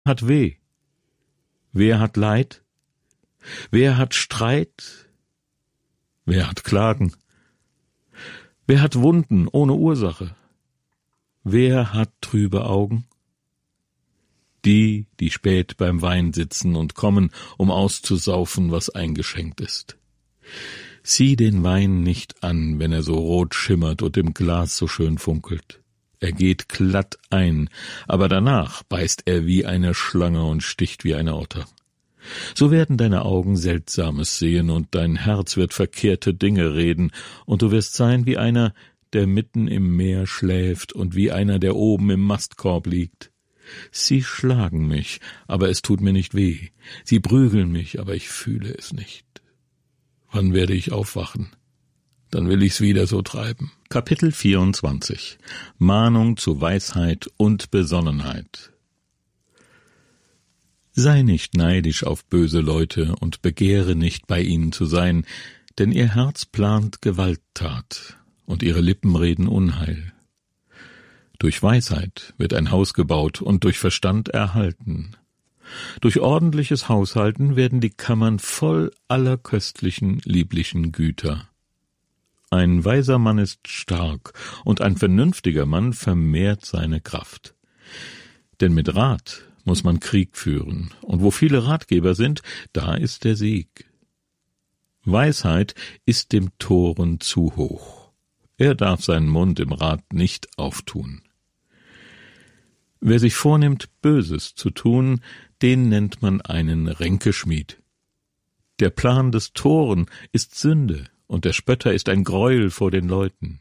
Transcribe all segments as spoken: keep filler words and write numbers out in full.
hat weh? Wer hat Leid? Wer hat Streit? Wer hat Klagen? Wer hat Wunden ohne Ursache? Wer hat trübe Augen? Die, die spät beim Wein sitzen und kommen, um auszusaufen, was eingeschenkt ist. Sieh den Wein nicht an, wenn er so rot schimmert und im Glas so schön funkelt. Er geht glatt ein, aber danach beißt er wie eine Schlange und sticht wie eine Otter. So werden deine Augen Seltsames sehen und dein Herz wird verkehrte Dinge reden, und du wirst sein wie einer, der mitten im Meer schläft und wie einer, der oben im Mastkorb liegt. Sie schlagen mich, aber es tut mir nicht weh. Sie prügeln mich, aber ich fühle es nicht. Wann werde ich aufwachen? Dann will ich's wieder so treiben. Kapitel vierundzwanzig. Mahnung zu Weisheit und Besonnenheit. Sei nicht neidisch auf böse Leute und begehre nicht, bei ihnen zu sein, denn ihr Herz plant Gewalttat und ihre Lippen reden Unheil. Durch Weisheit wird ein Haus gebaut und durch Verstand erhalten. Durch ordentliches Haushalten werden die Kammern voll aller köstlichen, lieblichen Güter. Ein weiser Mann ist stark, und ein vernünftiger Mann vermehrt seine Kraft. Denn mit Rat muss man Krieg führen, und wo viele Ratgeber sind, da ist der Sieg. Weisheit ist dem Toren zu hoch. Er darf seinen Mund im Rat nicht auftun. Wer sich vornimmt, Böses zu tun, den nennt man einen Ränkeschmied. Der Plan des Toren ist Sünde, und der Spötter ist ein Greuel vor den Leuten.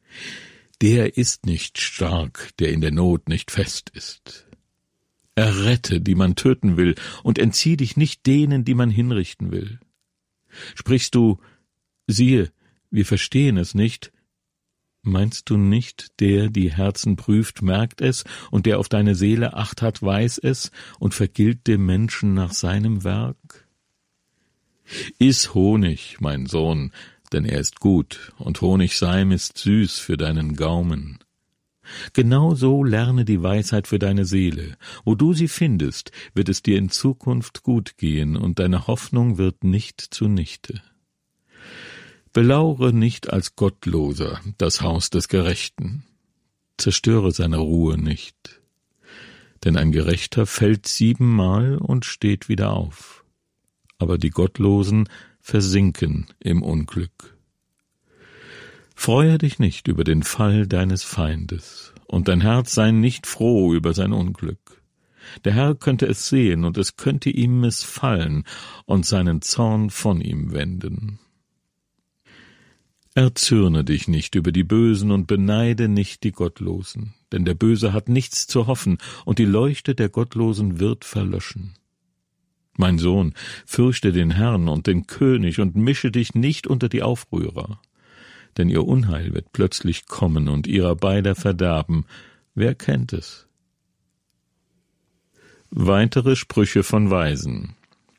Der ist nicht stark, der in der Not nicht fest ist. Errette, die man töten will, und entzieh dich nicht denen, die man hinrichten will. Sprichst du, siehe, wir verstehen es nicht, meinst du nicht, der die Herzen prüft, merkt es, und der auf deine Seele Acht hat, weiß es, und vergilt dem Menschen nach seinem Werk? Iss Honig, mein Sohn, denn er ist gut, und Honigseim ist süß für deinen Gaumen. Genau so lerne die Weisheit für deine Seele. Wo du sie findest, wird es dir in Zukunft gut gehen, und deine Hoffnung wird nicht zunichte. Belaure nicht als Gottloser das Haus des Gerechten. Zerstöre seine Ruhe nicht. Denn ein Gerechter fällt siebenmal und steht wieder auf. Aber die Gottlosen versinken im Unglück. Freue dich nicht über den Fall deines Feindes, und dein Herz sei nicht froh über sein Unglück. Der Herr könnte es sehen, und es könnte ihm missfallen und seinen Zorn von ihm wenden. Erzürne dich nicht über die Bösen und beneide nicht die Gottlosen, denn der Böse hat nichts zu hoffen, und die Leuchte der Gottlosen wird verlöschen. Mein Sohn, fürchte den Herrn und den König und mische dich nicht unter die Aufrührer, denn ihr Unheil wird plötzlich kommen und ihrer beider Verderben. Wer kennt es? Weitere Sprüche von Weisen.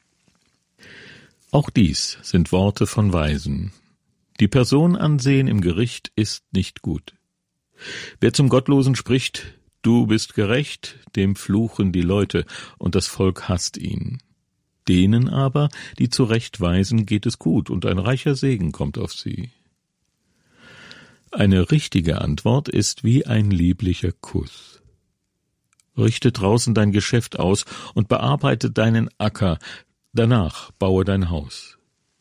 Auch dies sind Worte von Weisen. Die Person ansehen im Gericht ist nicht gut. Wer zum Gottlosen spricht, du bist gerecht, dem fluchen die Leute, und das Volk hasst ihn. Denen aber, die zurechtweisen, geht es gut, und ein reicher Segen kommt auf sie. Eine richtige Antwort ist wie ein lieblicher Kuss. Richte draußen dein Geschäft aus und bearbeite deinen Acker, danach baue dein Haus.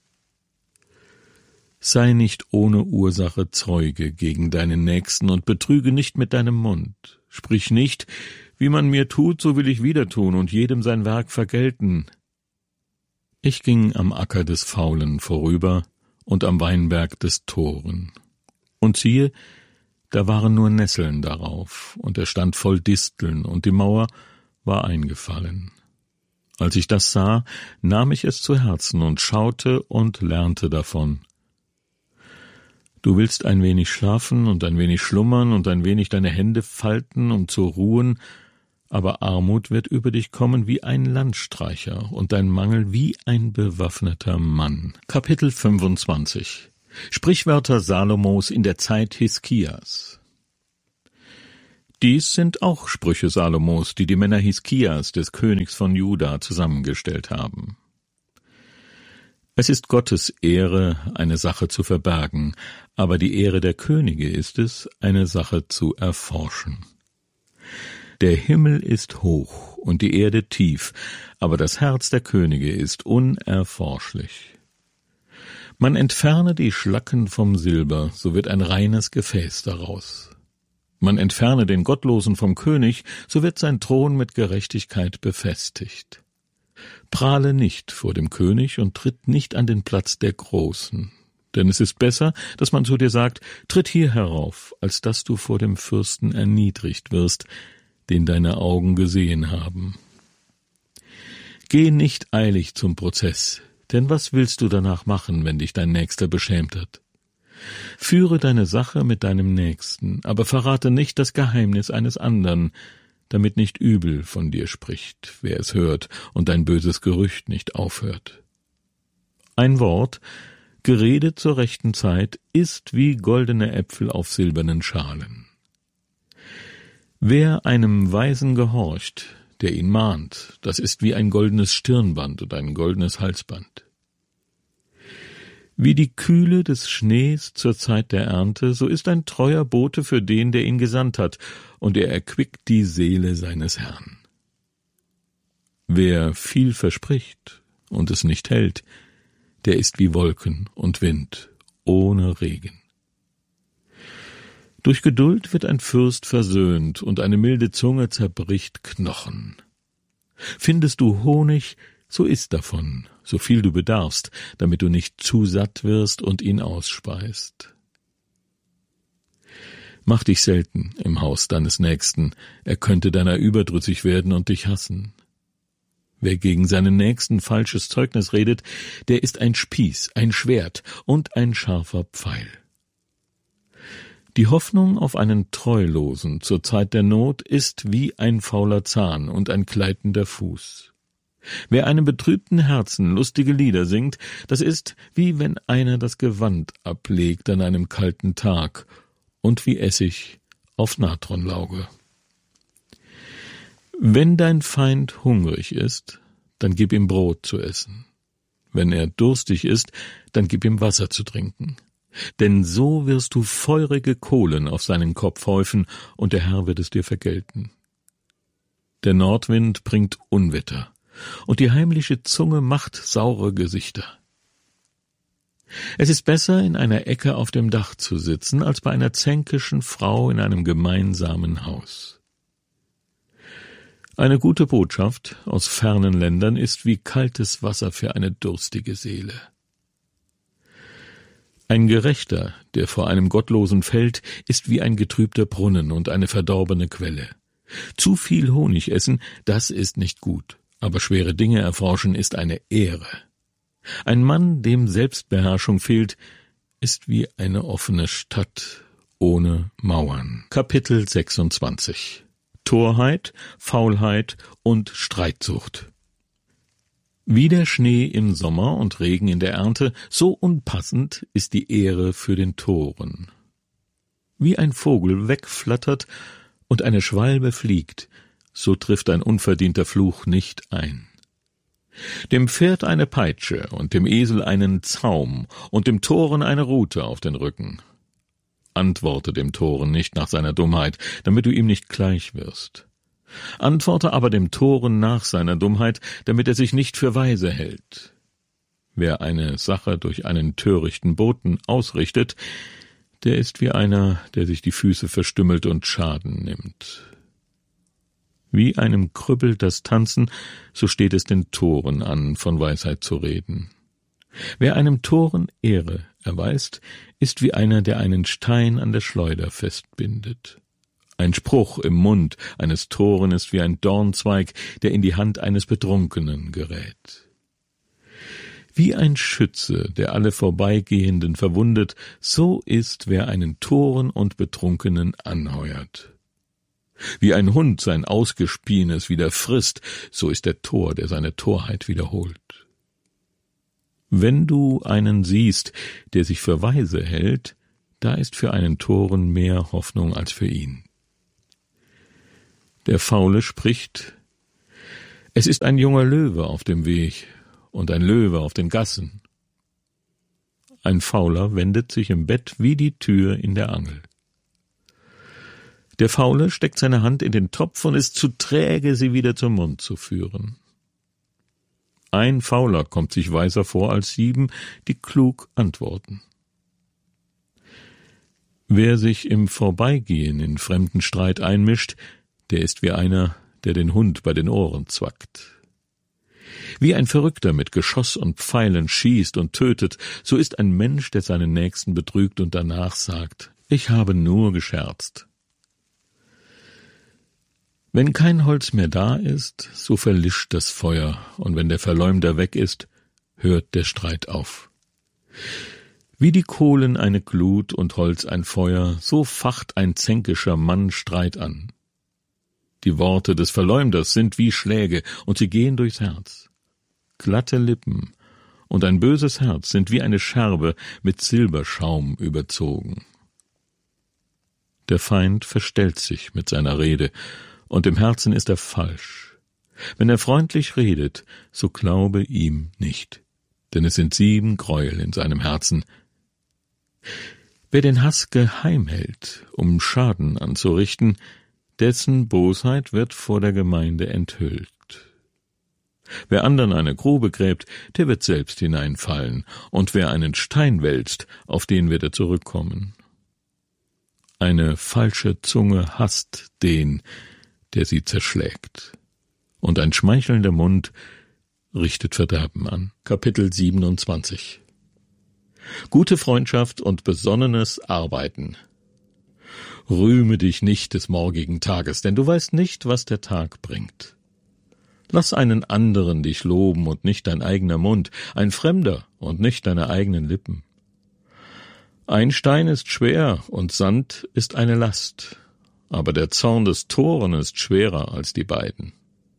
Sei nicht ohne Ursache Zeuge gegen deinen Nächsten und betrüge nicht mit deinem Mund. Sprich nicht, wie man mir tut, so will ich wieder tun und jedem sein Werk vergelten. Ich ging am Acker des Faulen vorüber und am Weinberg des Toren. Und siehe, da waren nur Nesseln darauf, und er stand voll Disteln, und die Mauer war eingefallen. Als ich das sah, nahm ich es zu Herzen und schaute und lernte davon. Du willst ein wenig schlafen und ein wenig schlummern und ein wenig deine Hände falten, um zu ruhen, aber Armut wird über dich kommen wie ein Landstreicher und dein Mangel wie ein bewaffneter Mann. Kapitel fünfundzwanzig. Sprichwörter Salomos in der Zeit Hiskias. Dies sind auch Sprüche Salomos, die die Männer Hiskias, des Königs von Juda, zusammengestellt haben. Es ist Gottes Ehre, eine Sache zu verbergen, aber die Ehre der Könige ist es, eine Sache zu erforschen. Der Himmel ist hoch und die Erde tief, aber das Herz der Könige ist unerforschlich. Man entferne die Schlacken vom Silber, so wird ein reines Gefäß daraus. Man entferne den Gottlosen vom König, so wird sein Thron mit Gerechtigkeit befestigt. Prahle nicht vor dem König und tritt nicht an den Platz der Großen. Denn es ist besser, dass man zu dir sagt, tritt hier herauf, als dass du vor dem Fürsten erniedrigt wirst, den deine Augen gesehen haben. Geh nicht eilig zum Prozess, denn was willst du danach machen, wenn dich dein Nächster beschämt hat? Führe deine Sache mit deinem Nächsten, aber verrate nicht das Geheimnis eines andern, damit nicht übel von dir spricht, wer es hört, und dein böses Gerücht nicht aufhört. Ein Wort, geredet zur rechten Zeit, ist wie goldene Äpfel auf silbernen Schalen. Wer einem Weisen gehorcht, der ihn mahnt, das ist wie ein goldenes Stirnband und ein goldenes Halsband. Wie die Kühle des Schnees zur Zeit der Ernte, so ist ein treuer Bote für den, der ihn gesandt hat, und er erquickt die Seele seines Herrn. Wer viel verspricht und es nicht hält, der ist wie Wolken und Wind, ohne Regen. Durch Geduld wird ein Fürst versöhnt, und eine milde Zunge zerbricht Knochen. Findest du Honig, so iss davon, so viel du bedarfst, damit du nicht zu satt wirst und ihn ausspeist. Mach dich selten im Haus deines Nächsten, er könnte deiner überdrüssig werden und dich hassen. Wer gegen seinen Nächsten falsches Zeugnis redet, der ist ein Spieß, ein Schwert und ein scharfer Pfeil. Die Hoffnung auf einen Treulosen zur Zeit der Not ist wie ein fauler Zahn und ein gleitender Fuß. Wer einem betrübten Herzen lustige Lieder singt, das ist, wie wenn einer das Gewand ablegt an einem kalten Tag und wie Essig auf Natronlauge. Wenn dein Feind hungrig ist, dann gib ihm Brot zu essen. Wenn er durstig ist, dann gib ihm Wasser zu trinken. Denn so wirst du feurige Kohlen auf seinen Kopf häufen, und der Herr wird es dir vergelten. Der Nordwind bringt Unwetter, und die heimliche Zunge macht saure Gesichter. Es ist besser, in einer Ecke auf dem Dach zu sitzen, als bei einer zänkischen Frau in einem gemeinsamen Haus. Eine gute Botschaft aus fernen Ländern ist wie kaltes Wasser für eine durstige Seele. Ein Gerechter, der vor einem Gottlosen fällt, ist wie ein getrübter Brunnen und eine verdorbene Quelle. Zu viel Honig essen, das ist nicht gut, aber schwere Dinge erforschen ist eine Ehre. Ein Mann, dem Selbstbeherrschung fehlt, ist wie eine offene Stadt ohne Mauern. Kapitel sechsundzwanzig. Torheit, Faulheit und Streitsucht. Wie der Schnee im Sommer und Regen in der Ernte, so unpassend ist die Ehre für den Toren. Wie ein Vogel wegflattert und eine Schwalbe fliegt, so trifft ein unverdienter Fluch nicht ein. Dem Pferd eine Peitsche und dem Esel einen Zaum und dem Toren eine Rute auf den Rücken. Antworte dem Toren nicht nach seiner Dummheit, damit du ihm nicht gleich wirst. Antworte aber dem Toren nach seiner Dummheit, damit er sich nicht für weise hält. Wer eine Sache durch einen törichten Boten ausrichtet, der ist wie einer, der sich die Füße verstümmelt und Schaden nimmt. Wie einem krüppelt das Tanzen, so steht es den Toren an, von Weisheit zu reden. Wer einem Toren Ehre erweist, ist wie einer, der einen Stein an der Schleuder festbindet. Ein Spruch im Mund eines Toren ist wie ein Dornzweig, der in die Hand eines Betrunkenen gerät. Wie ein Schütze, der alle Vorbeigehenden verwundet, so ist, wer einen Toren und Betrunkenen anheuert. Wie ein Hund sein Ausgespienes wieder frisst, so ist der Tor, der seine Torheit wiederholt. Wenn du einen siehst, der sich für weise hält, da ist für einen Toren mehr Hoffnung als für ihn. Der Faule spricht: Es ist ein junger Löwe auf dem Weg und ein Löwe auf den Gassen. Ein Fauler wendet sich im Bett wie die Tür in der Angel. Der Faule steckt seine Hand in den Topf und ist zu träge, sie wieder zum Mund zu führen. Ein Fauler kommt sich weiser vor als sieben, die klug antworten. Wer sich im Vorbeigehen in fremden Streit einmischt, der ist wie einer, der den Hund bei den Ohren zwackt. Wie ein Verrückter mit Geschoss und Pfeilen schießt und tötet, so ist ein Mensch, der seinen Nächsten betrügt und danach sagt: Ich habe nur gescherzt. Wenn kein Holz mehr da ist, so verlischt das Feuer, und wenn der Verleumder weg ist, hört der Streit auf. Wie die Kohlen eine Glut und Holz ein Feuer, so facht ein zänkischer Mann Streit an. Die Worte des Verleumders sind wie Schläge, und sie gehen durchs Herz. Glatte Lippen und ein böses Herz sind wie eine Scherbe mit Silberschaum überzogen. Der Feind verstellt sich mit seiner Rede, und im Herzen ist er falsch. Wenn er freundlich redet, so glaube ihm nicht, denn es sind sieben Gräuel in seinem Herzen. Wer den Hass geheim hält, um Schaden anzurichten, dessen Bosheit wird vor der Gemeinde enthüllt. Wer andern eine Grube gräbt, der wird selbst hineinfallen, und wer einen Stein wälzt, auf den wird er zurückkommen. Eine falsche Zunge hasst den, der sie zerschlägt, und ein schmeichelnder Mund richtet Verderben an. Kapitel siebenundzwanzig. Gute Freundschaft und besonnenes Arbeiten. Rühme dich nicht des morgigen Tages, denn du weißt nicht, was der Tag bringt. Lass einen anderen dich loben und nicht dein eigener Mund, ein Fremder und nicht deine eigenen Lippen. Ein Stein ist schwer und Sand ist eine Last, aber der Zorn des Toren ist schwerer als die beiden.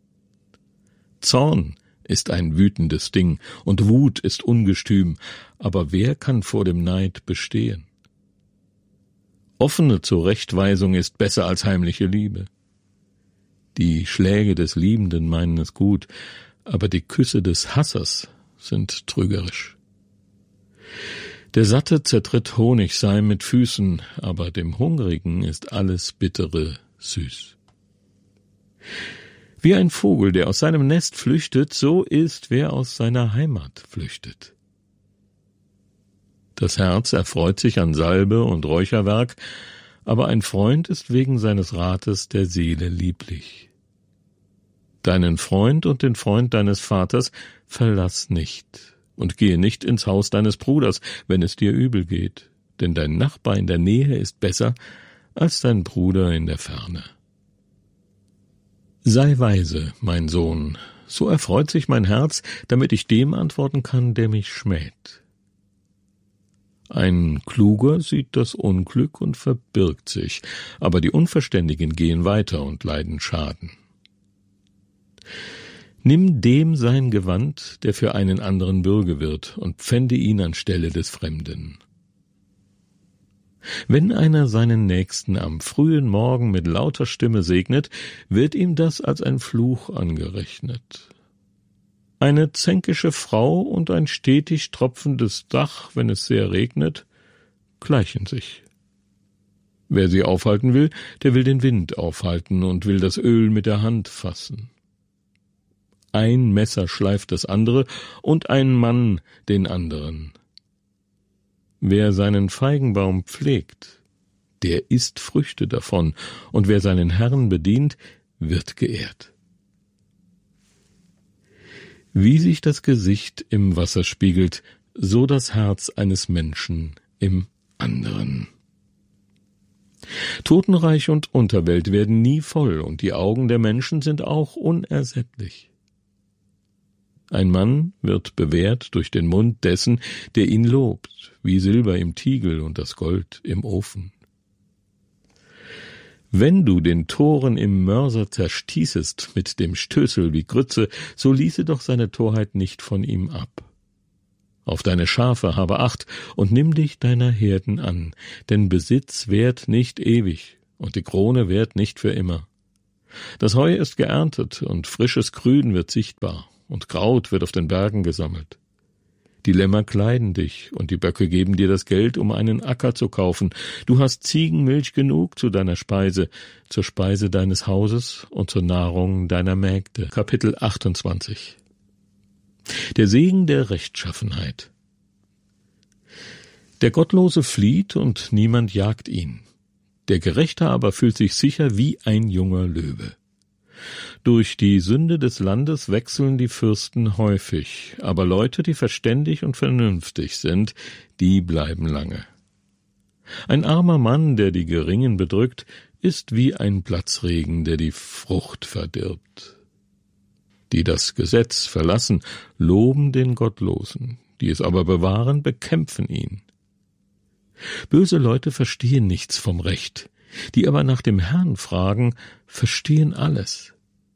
Zorn ist ein wütendes Ding und Wut ist ungestüm, aber wer kann vor dem Neid bestehen? Offene Zurechtweisung ist besser als heimliche Liebe. Die Schläge des Liebenden meinen es gut, aber die Küsse des Hassers sind trügerisch. Der Satte zertritt Honigseim mit Füßen, aber dem Hungrigen ist alles Bittere süß. Wie ein Vogel, der aus seinem Nest flüchtet, so ist, wer aus seiner Heimat flüchtet. Das Herz erfreut sich an Salbe und Räucherwerk, aber ein Freund ist wegen seines Rates der Seele lieblich. Deinen Freund und den Freund deines Vaters verlass nicht und gehe nicht ins Haus deines Bruders, wenn es dir übel geht, denn dein Nachbar in der Nähe ist besser als dein Bruder in der Ferne. Sei weise, mein Sohn, so erfreut sich mein Herz, damit ich dem antworten kann, der mich schmäht. Ein Kluger sieht das Unglück und verbirgt sich, aber die Unverständigen gehen weiter und leiden Schaden. Nimm dem sein Gewand, der für einen anderen Bürge wird, und pfände ihn anstelle des Fremden. Wenn einer seinen Nächsten am frühen Morgen mit lauter Stimme segnet, wird ihm das als ein Fluch angerechnet. Eine zänkische Frau und ein stetig tropfendes Dach, wenn es sehr regnet, gleichen sich. Wer sie aufhalten will, der will den Wind aufhalten und will das Öl mit der Hand fassen. Ein Messer schleift das andere und ein Mann den anderen. Wer seinen Feigenbaum pflegt, der isst Früchte davon, und wer seinen Herrn bedient, wird geehrt. Wie sich das Gesicht im Wasser spiegelt, so das Herz eines Menschen im anderen. Totenreich und Unterwelt werden nie voll, und die Augen der Menschen sind auch unersättlich. Ein Mann wird bewährt durch den Mund dessen, der ihn lobt, wie Silber im Tiegel und das Gold im Ofen. Wenn du den Toren im Mörser zerstießest mit dem Stößel wie Grütze, so ließe doch seine Torheit nicht von ihm ab. Auf deine Schafe habe Acht und nimm dich deiner Herden an, denn Besitz währt nicht ewig und die Krone währt nicht für immer. Das Heu ist geerntet und frisches Grün wird sichtbar und Kraut wird auf den Bergen gesammelt. Die Lämmer kleiden dich und die Böcke geben dir das Geld, um einen Acker zu kaufen. Du hast Ziegenmilch genug zu deiner Speise, zur Speise deines Hauses und zur Nahrung deiner Mägde. Kapitel achtundzwanzig. Der Segen der Rechtschaffenheit. Der Gottlose flieht und niemand jagt ihn. Der Gerechte aber fühlt sich sicher wie ein junger Löwe. Durch die Sünde des Landes wechseln die Fürsten häufig, aber Leute, die verständig und vernünftig sind, die bleiben lange. Ein armer Mann, der die Geringen bedrückt, ist wie ein Platzregen, der die Frucht verdirbt. Die das Gesetz verlassen, loben den Gottlosen, die es aber bewahren, bekämpfen ihn. Böse Leute verstehen nichts vom Recht, die aber nach dem Herrn fragen, verstehen alles.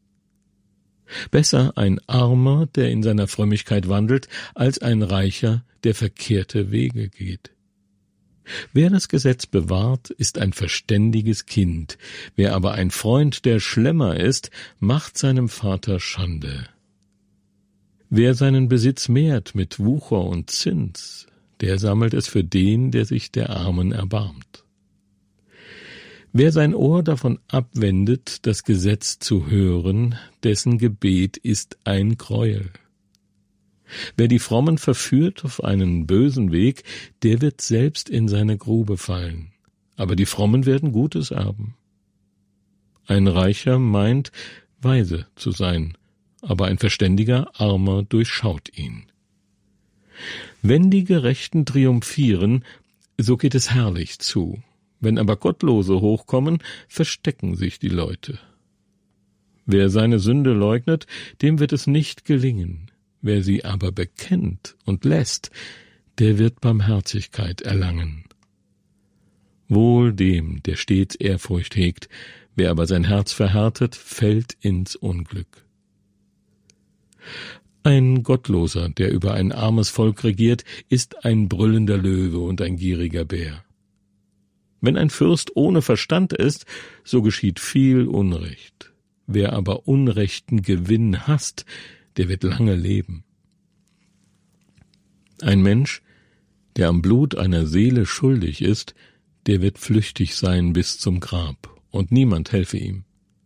Besser ein Armer, der in seiner Frömmigkeit wandelt, als ein Reicher, der verkehrte Wege geht. Wer das Gesetz bewahrt, ist ein verständiges Kind, wer aber ein Freund der Schlemmer ist, macht seinem Vater Schande. Wer seinen Besitz mehrt mit Wucher und Zins, der sammelt es für den, der sich der Armen erbarmt. Wer sein Ohr davon abwendet, das Gesetz zu hören, dessen Gebet ist ein Gräuel. Wer die Frommen verführt auf einen bösen Weg, der wird selbst in seine Grube fallen, aber die Frommen werden Gutes erben. Ein Reicher meint, weise zu sein, aber ein verständiger Armer durchschaut ihn. Wenn die Gerechten triumphieren, so geht es herrlich zu. Wenn aber Gottlose hochkommen, verstecken sich die Leute. Wer seine Sünde leugnet, dem wird es nicht gelingen. Wer sie aber bekennt und lässt, der wird Barmherzigkeit erlangen. Wohl dem, der stets Ehrfurcht hegt, wer aber sein Herz verhärtet, fällt ins Unglück. Ein Gottloser, der über ein armes Volk regiert, ist ein brüllender Löwe und ein gieriger Bär. Wenn ein Fürst ohne Verstand ist, so geschieht viel Unrecht. Wer aber unrechten Gewinn hasst, der wird lange leben. Ein Mensch, der am Blut einer Seele schuldig ist, der wird flüchtig sein bis zum Grab, und niemand helfe ihm.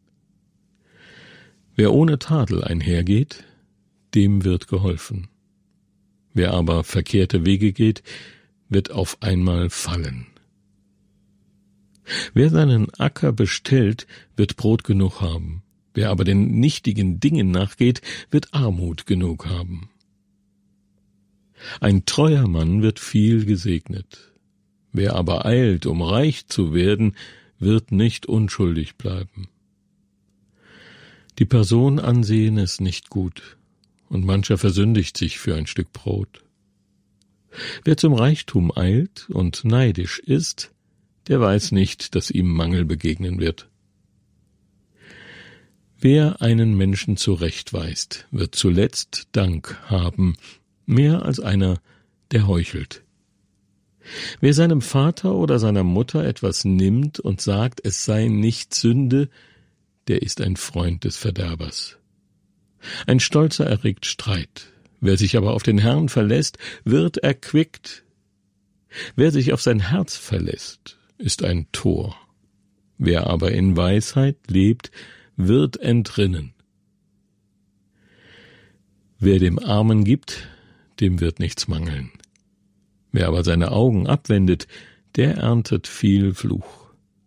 Wer ohne Tadel einhergeht, dem wird geholfen. Wer aber verkehrte Wege geht, wird auf einmal fallen. Wer seinen Acker bestellt, wird Brot genug haben. Wer aber den nichtigen Dingen nachgeht, wird Armut genug haben. Ein treuer Mann wird viel gesegnet. Wer aber eilt, um reich zu werden, wird nicht unschuldig bleiben. Die Person ansehen ist nicht gut, und mancher versündigt sich für ein Stück Brot. Wer zum Reichtum eilt und neidisch ist, der weiß nicht, dass ihm Mangel begegnen wird. Wer einen Menschen zurechtweist, wird zuletzt Dank haben, mehr als einer, der heuchelt. Wer seinem Vater oder seiner Mutter etwas nimmt und sagt, es sei nicht Sünde, der ist ein Freund des Verderbers. Ein Stolzer erregt Streit, wer sich aber auf den Herrn verlässt, wird erquickt. Wer sich auf sein Herz verlässt, ist ein Tor. Wer aber in Weisheit lebt, wird entrinnen. Wer dem Armen gibt, dem wird nichts mangeln. Wer aber seine Augen abwendet, der erntet viel Fluch.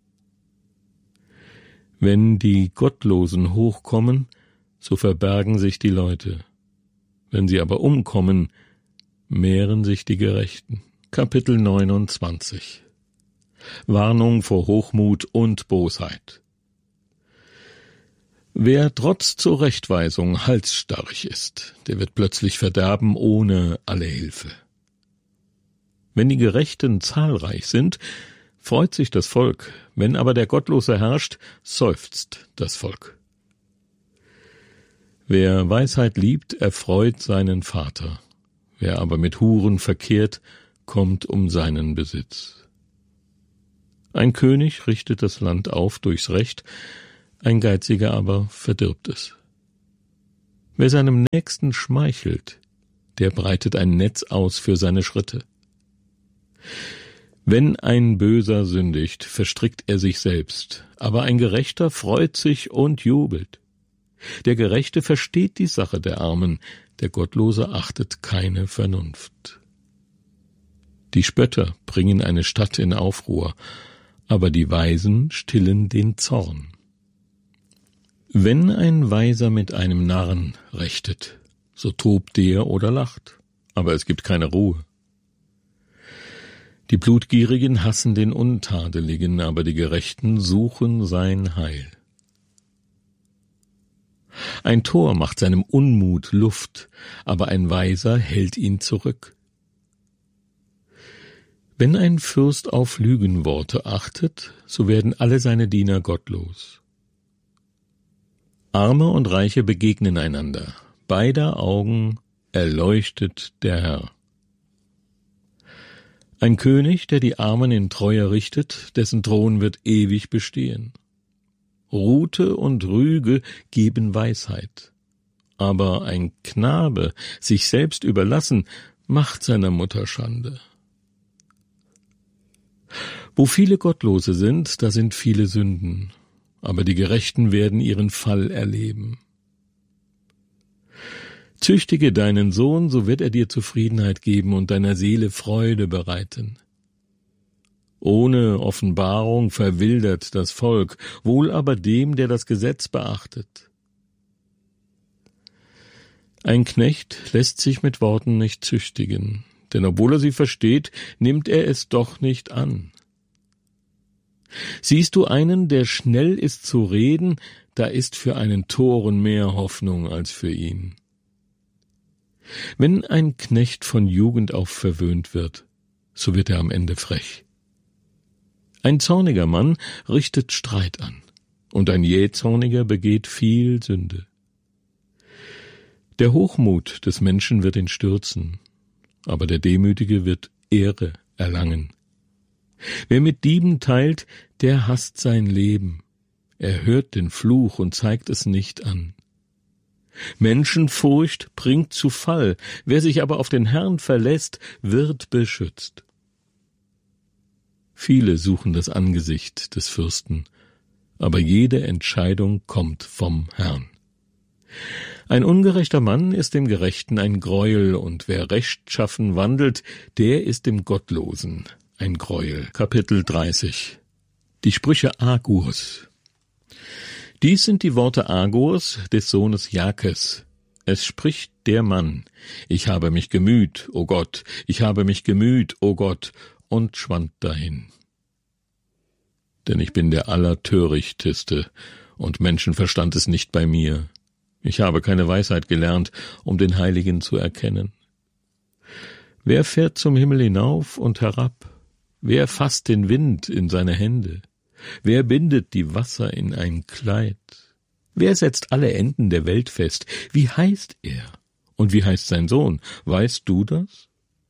Wenn die Gottlosen hochkommen, so verbergen sich die Leute. Wenn sie aber umkommen, mehren sich die Gerechten. Kapitel neunundzwanzig. Warnung vor Hochmut und Bosheit. Wer trotz Zurechtweisung halsstarrig ist, der wird plötzlich verderben ohne alle Hilfe. Wenn die Gerechten zahlreich sind, freut sich das Volk, wenn aber der Gottlose herrscht, seufzt das Volk. Wer Weisheit liebt, erfreut seinen Vater, wer aber mit Huren verkehrt, kommt um seinen Besitz. Ein König richtet das Land auf durchs Recht, ein Geiziger aber verdirbt es. Wer seinem Nächsten schmeichelt, der breitet ein Netz aus für seine Schritte. Wenn ein Böser sündigt, verstrickt er sich selbst, aber ein Gerechter freut sich und jubelt. Der Gerechte versteht die Sache der Armen, der Gottlose achtet keine Vernunft. Die Spötter bringen eine Stadt in Aufruhr, aber die Weisen stillen den Zorn. Wenn ein Weiser mit einem Narren rechtet, so tobt der oder lacht, aber es gibt keine Ruhe. Die Blutgierigen hassen den Untadeligen, aber die Gerechten suchen sein Heil. Ein Tor macht seinem Unmut Luft, aber ein Weiser hält ihn zurück. Wenn ein Fürst auf Lügenworte achtet, so werden alle seine Diener gottlos. Arme und Reiche begegnen einander, beider Augen erleuchtet der Herr. Ein König, der die Armen in Treue richtet, dessen Thron wird ewig bestehen. Rute und Rüge geben Weisheit, aber ein Knabe, sich selbst überlassen, macht seiner Mutter Schande. Wo viele Gottlose sind, da sind viele Sünden, aber die Gerechten werden ihren Fall erleben. Züchtige deinen Sohn, so wird er dir Zufriedenheit geben und deiner Seele Freude bereiten. Ohne Offenbarung verwildert das Volk, wohl aber dem, der das Gesetz beachtet. Ein Knecht lässt sich mit Worten nicht züchtigen, denn obwohl er sie versteht, nimmt er es doch nicht an. Siehst du einen, der schnell ist zu reden, da ist für einen Toren mehr Hoffnung als für ihn. Wenn ein Knecht von Jugend auf verwöhnt wird, so wird er am Ende frech. Ein zorniger Mann richtet Streit an, und ein jähzorniger begeht viel Sünde. Der Hochmut des Menschen wird ihn stürzen, aber der Demütige wird Ehre erlangen. Wer mit Dieben teilt, der hasst sein Leben. Er hört den Fluch und zeigt es nicht an. Menschenfurcht bringt zu Fall, wer sich aber auf den Herrn verlässt, wird beschützt. Viele suchen das Angesicht des Fürsten, aber jede Entscheidung kommt vom Herrn. Ein ungerechter Mann ist dem Gerechten ein Greuel, und wer rechtschaffen wandelt, der ist dem Gottlosen ein Greuel. Kapitel dreißig. Die Sprüche Agurs. Dies sind die Worte Agurs, des Sohnes Jakes. Es spricht der Mann: Ich habe mich gemüht, o Gott, ich habe mich gemüht, o Gott, und schwand dahin. Denn ich bin der Allertörichteste, und Menschenverstand ist nicht bei mir. Ich habe keine Weisheit gelernt, um den Heiligen zu erkennen. Wer fährt zum Himmel hinauf und herab? Wer fasst den Wind in seine Hände? Wer bindet die Wasser in ein Kleid? Wer setzt alle Enden der Welt fest? Wie heißt er? Und wie heißt sein Sohn? Weißt du das?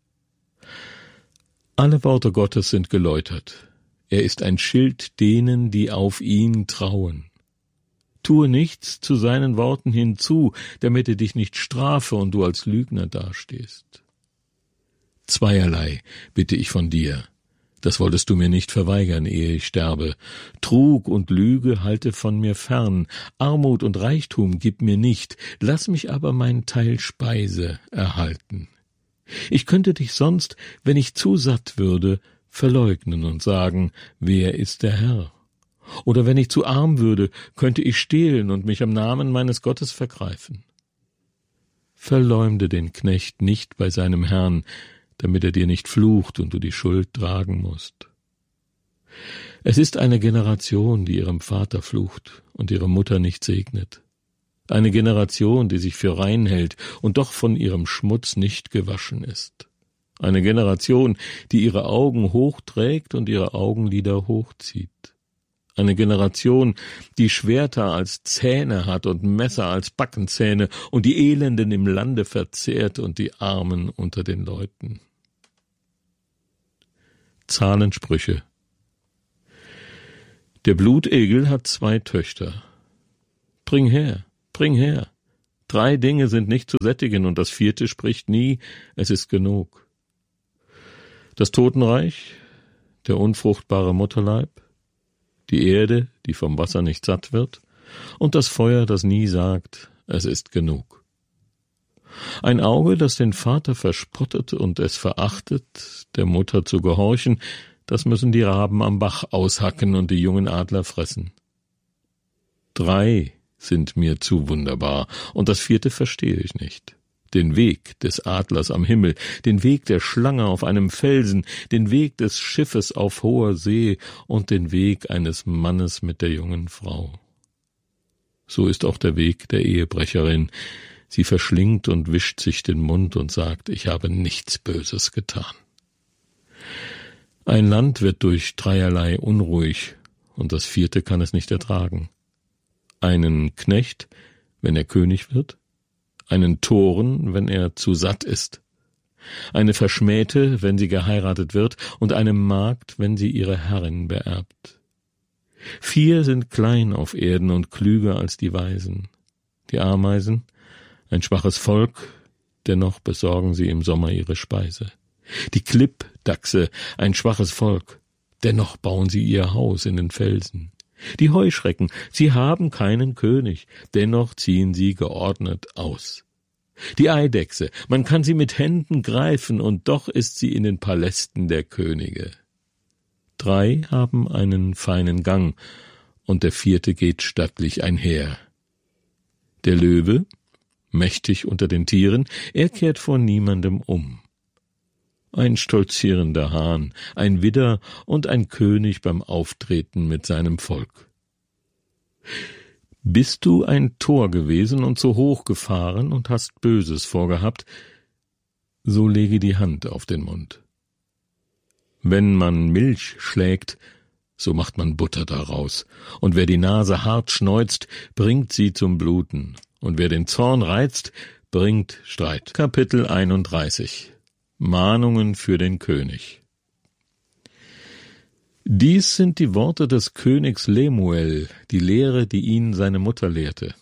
Alle Worte Gottes sind geläutert. Er ist ein Schild denen, die auf ihn trauen. Tue nichts zu seinen Worten hinzu, damit er dich nicht strafe und du als Lügner dastehst. Zweierlei bitte ich von dir. Das wolltest du mir nicht verweigern, ehe ich sterbe. Trug und Lüge halte von mir fern, Armut und Reichtum gib mir nicht, lass mich aber mein Teil Speise erhalten. Ich könnte dich sonst, wenn ich zu satt würde, verleugnen und sagen, wer ist der Herr? Oder wenn ich zu arm würde, könnte ich stehlen und mich am Namen meines Gottes vergreifen. Verleumde den Knecht nicht bei seinem Herrn, damit er dir nicht flucht und du die Schuld tragen musst. Es ist eine Generation, die ihrem Vater flucht und ihre Mutter nicht segnet. Eine Generation, die sich für rein hält und doch von ihrem Schmutz nicht gewaschen ist. Eine Generation, die ihre Augen hochträgt und ihre Augenlider hochzieht. Eine Generation, die Schwerter als Zähne hat und Messer als Backenzähne und die Elenden im Lande verzehrt und die Armen unter den Leuten. Zahlensprüche. Der Blutegel hat zwei Töchter. Bring her, bring her. Drei Dinge sind nicht zu sättigen, und das vierte spricht nie, es ist genug. Das Totenreich, der unfruchtbare Mutterleib, die Erde, die vom Wasser nicht satt wird, und das Feuer, das nie sagt, es ist genug. Ein Auge, das den Vater verspottet und es verachtet, der Mutter zu gehorchen, das müssen die Raben am Bach aushacken und die jungen Adler fressen. Drei sind mir zu wunderbar, und das vierte verstehe ich nicht. Den Weg des Adlers am Himmel, den Weg der Schlange auf einem Felsen, den Weg des Schiffes auf hoher See und den Weg eines Mannes mit der jungen Frau. So ist auch der Weg der Ehebrecherin. Sie verschlingt und wischt sich den Mund und sagt, ich habe nichts Böses getan. Ein Land wird durch dreierlei unruhig, und das vierte kann es nicht ertragen. Einen Knecht, wenn er König wird, einen Toren, wenn er zu satt ist, eine Verschmähte, wenn sie geheiratet wird, und eine Magd, wenn sie ihre Herrin beerbt. Vier sind klein auf Erden und klüger als die Weisen. Die Ameisen, ein schwaches Volk, dennoch besorgen sie im Sommer ihre Speise. Die Klippdachse, ein schwaches Volk, dennoch bauen sie ihr Haus in den Felsen. Die Heuschrecken, sie haben keinen König, dennoch ziehen sie geordnet aus. Die Eidechse, man kann sie mit Händen greifen, und doch ist sie in den Palästen der Könige. Drei haben einen feinen Gang, und der vierte geht stattlich einher. Der Löwe, mächtig unter den Tieren, er kehrt vor niemandem um. Ein stolzierender Hahn, ein Widder und ein König beim Auftreten mit seinem Volk. Bist du ein Tor gewesen und so hoch gefahren und hast Böses vorgehabt, so lege die Hand auf den Mund. Wenn man Milch schlägt, so macht man Butter daraus, und wer die Nase hart schneuzt, bringt sie zum Bluten, und wer den Zorn reizt, bringt Streit. Kapitel einunddreißig. Mahnungen für den König. Dies sind die Worte des Königs Lemuel, die Lehre, die ihn seine Mutter lehrte.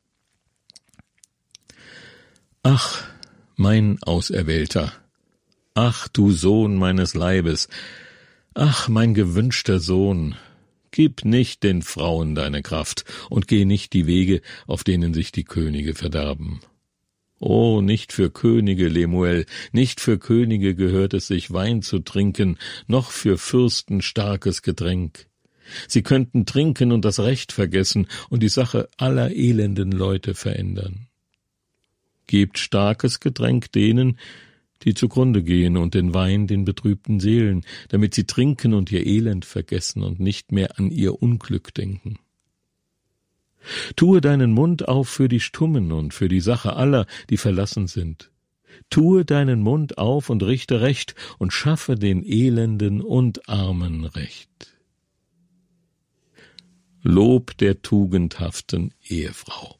Ach, mein Auserwählter, ach, du Sohn meines Leibes, ach, mein gewünschter Sohn, gib nicht den Frauen deine Kraft und geh nicht die Wege, auf denen sich die Könige verderben. Oh, nicht für Könige, Lemuel, nicht für Könige gehört es sich, Wein zu trinken, noch für Fürsten starkes Getränk. Sie könnten trinken und das Recht vergessen und die Sache aller elenden Leute verändern. Gebt starkes Getränk denen, die zugrunde gehen, und den Wein den betrübten Seelen, damit sie trinken und ihr Elend vergessen und nicht mehr an ihr Unglück denken. Tue deinen Mund auf für die Stummen und für die Sache aller, die verlassen sind. Tue deinen Mund auf und richte Recht und schaffe den Elenden und Armen Recht. Lob der tugendhaften Ehefrau.